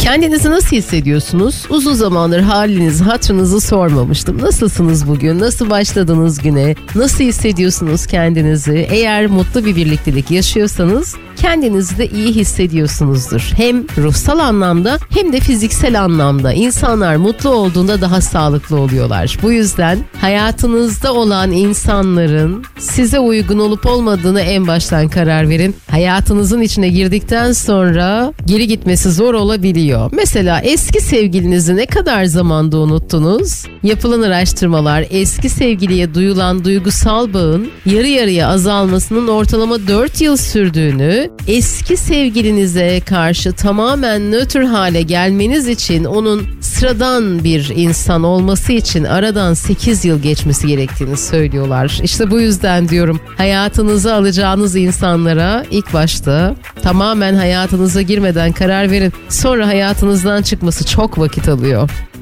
Kendinizi nasıl hissediyorsunuz? Uzun zamandır halinizi, hatırınızı sormamıştım. Nasılsınız bugün? Nasıl başladınız güne? Nasıl hissediyorsunuz kendinizi? Eğer mutlu bir birliktelik yaşıyorsanız kendinizi de iyi hissediyorsunuzdur. Hem ruhsal anlamda hem de fiziksel anlamda. İnsanlar mutlu olduğunda daha sağlıklı oluyorlar. Bu yüzden hayatınızda olan insanların size uygun olup olmadığını en baştan karar verin. Hayatınızın içine girdikten sonra geri gitmesi zor olabiliyor. Mesela eski sevgilinizi ne kadar zamanda unuttunuz? Yapılan araştırmalar eski sevgiliye duyulan duygusal bağın yarı yarıya azalmasının ortalama 4 yıl sürdüğünü, eski sevgilinize karşı tamamen nötr hale gelmeniz için onun sıradan bir insan olması için aradan 8 yıl geçmesi gerektiğini söylüyorlar. İşte bu yüzden diyorum, hayatınıza alacağınız insanlara ilk başta tamamen hayatınıza girmeden karar verin. Sonra hayatınızdan çıkması çok vakit alıyor.